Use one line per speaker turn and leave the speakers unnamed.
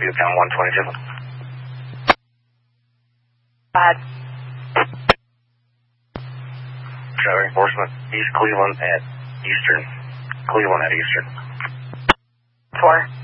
Newtown 122. Traffic enforcement, East Cleveland at Eastern. Cleveland at Eastern.
4.